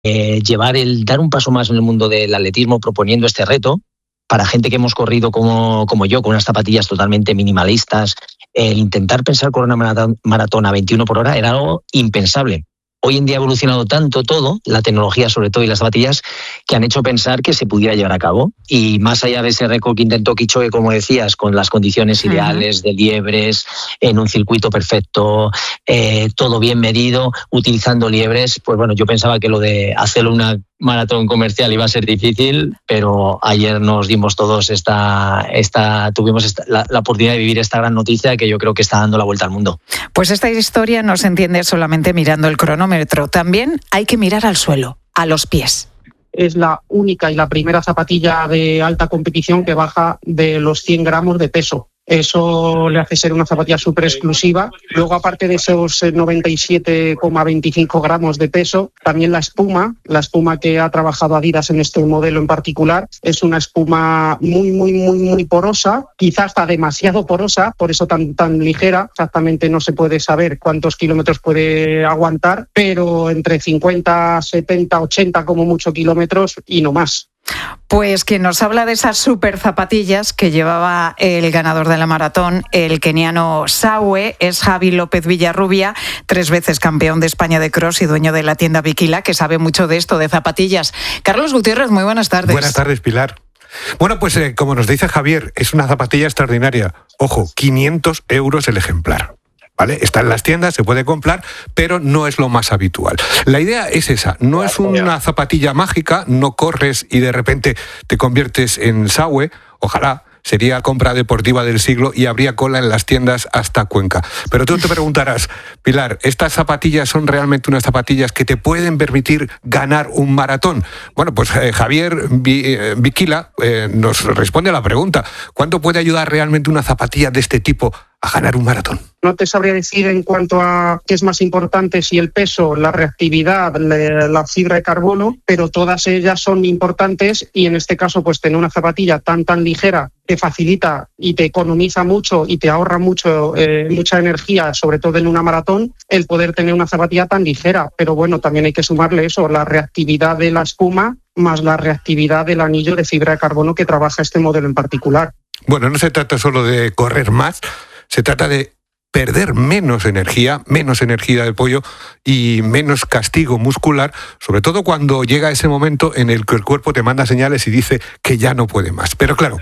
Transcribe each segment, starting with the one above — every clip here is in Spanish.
dar un paso más en el mundo del atletismo proponiendo este reto. Para gente que hemos corrido como yo, con unas zapatillas totalmente minimalistas, el intentar pensar correr una maratón a 21 por hora era algo impensable. Hoy en día ha evolucionado tanto todo, la tecnología sobre todo y las zapatillas, que han hecho pensar que se pudiera llevar a cabo. Y más allá de ese récord que intentó Kipchoge, como decías, con las condiciones ideales de liebres, en un circuito perfecto, todo bien medido, utilizando liebres, pues bueno, yo pensaba que lo de hacerlo una maratón comercial iba a ser difícil, pero ayer nos dimos todos tuvimos la oportunidad de vivir esta gran noticia que yo creo que está dando la vuelta al mundo. Pues esta historia no se entiende solamente mirando el cronómetro, también hay que mirar al suelo, a los pies. Es la única y la primera zapatilla de alta competición que baja de los 100 gramos de peso. Eso le hace ser una zapatilla súper exclusiva. Luego, aparte de esos 97,25 gramos de peso, también la espuma que ha trabajado Adidas en este modelo en particular, es una espuma muy porosa, quizás hasta demasiado porosa, por eso tan ligera. Exactamente no se puede saber cuántos kilómetros puede aguantar, pero entre 50, 70, 80 como mucho kilómetros y no más. Pues quien nos habla de esas super zapatillas que llevaba el ganador de la maratón, el keniano Sawe, es Javi López Villarrubia, 3 veces campeón de España de cross y dueño de la tienda Bikila, que sabe mucho de esto, de zapatillas. Carlos Gutiérrez, muy buenas tardes. Buenas tardes, Pilar. Bueno, pues como nos dice Javier, es una zapatilla extraordinaria. Ojo, 500 euros el ejemplar. ¿Vale? Está en las tiendas, se puede comprar, pero no es lo más habitual. La idea es esa, no es una zapatilla mágica, no corres y de repente te conviertes en Sawe, ojalá. Sería compra deportiva del siglo y habría cola en las tiendas hasta Cuenca. Pero tú te preguntarás, Pilar, ¿estas zapatillas son realmente unas zapatillas que te pueden permitir ganar un maratón? Bueno, pues Javier Bikila nos responde a la pregunta. ¿Cuánto puede ayudar realmente una zapatilla de este tipo a ganar un maratón? No te sabría decir en cuanto a qué es más importante, si el peso, la reactividad, la fibra de carbono, pero todas ellas son importantes y en este caso pues tener una zapatilla tan ligera te facilita y te economiza mucho y te ahorra mucha energía, sobre todo en una maratón, el poder tener una zapatilla tan ligera. Pero bueno, también hay que sumarle eso, la reactividad de la espuma más la reactividad del anillo de fibra de carbono que trabaja este modelo en particular. Bueno, no se trata solo de correr más, se trata de perder menos energía de pollo y menos castigo muscular, sobre todo cuando llega ese momento en el que el cuerpo te manda señales y dice que ya no puede más. Pero claro,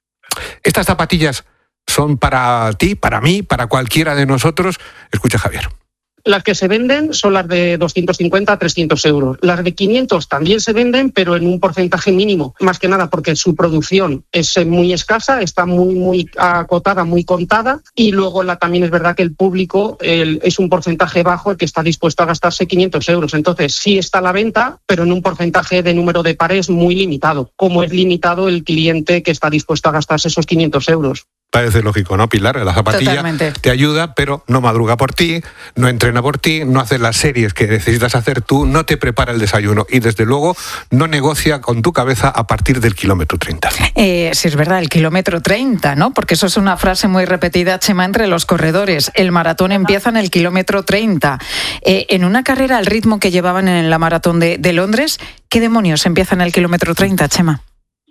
estas zapatillas son para ti, para mí, para cualquiera de nosotros. Escucha, Javier. Las que se venden son las de 250 a 300 euros. Las de 500 también se venden, pero en un porcentaje mínimo. Más que nada porque su producción es muy escasa, está muy acotada, muy contada. Y luego también es verdad que el público es un porcentaje bajo el que está dispuesto a gastarse 500 euros. Entonces sí está a la venta, pero en un porcentaje de número de pares muy limitado. Como es limitado el cliente que está dispuesto a gastarse esos 500 euros. Parece lógico, ¿no, Pilar? La zapatilla Totalmente. Te ayuda, pero no madruga por ti, no entrena por ti, no hace las series que necesitas hacer tú, no te prepara el desayuno y, desde luego, no negocia con tu cabeza a partir del kilómetro 30. Sí, es verdad, el kilómetro 30, ¿no? Porque eso es una frase muy repetida, Chema, entre los corredores. El maratón empieza en el kilómetro 30. En una carrera al ritmo que llevaban en la maratón de Londres, ¿qué demonios empieza en el kilómetro 30, Chema?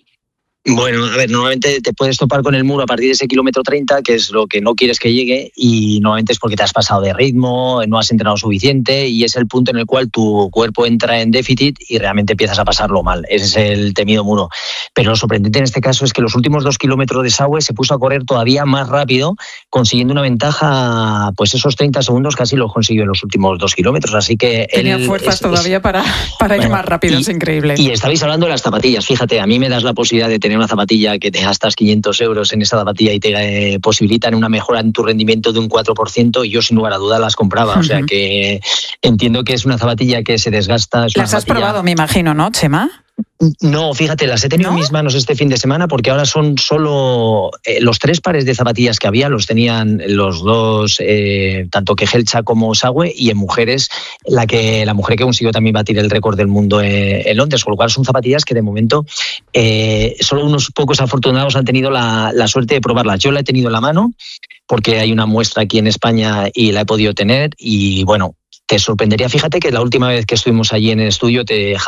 Bueno, a ver, normalmente te puedes topar con el muro a partir de ese kilómetro 30, que es lo que no quieres que llegue, y normalmente es porque te has pasado de ritmo, no has entrenado suficiente, y es el punto en el cual tu cuerpo entra en déficit y realmente empiezas a pasarlo mal. Ese es el temido muro. Pero lo sorprendente en este caso es que los últimos 2 kilómetros de Sawe se puso a correr todavía más rápido, consiguiendo una ventaja, pues esos 30 segundos casi los consiguió en los últimos 2 kilómetros. Así que tenía fuerzas todavía para ir más rápido, es increíble. Y estabais hablando de las zapatillas. Fíjate, a mí me das la posibilidad de tener una zapatilla que te gastas 500 euros en esa zapatilla y te posibilitan una mejora en tu rendimiento de un 4%, y yo sin lugar a duda las compraba. O sea que entiendo que es una zapatilla que se desgasta. ¿Las has probado, me imagino, no, Chema? No, fíjate, las he tenido en mis manos este fin de semana, porque ahora son solo los 3 pares de zapatillas que había, los tenían los dos, tanto Kejelcha como Sawe, y en mujeres, la mujer que consiguió también batir el récord del mundo en Londres, con lo cual son zapatillas que de momento solo unos pocos afortunados han tenido la suerte de probarlas. Yo la he tenido en la mano porque hay una muestra aquí en España y la he podido tener, y bueno, te sorprendería. Fíjate que la última vez que estuvimos allí en el estudio,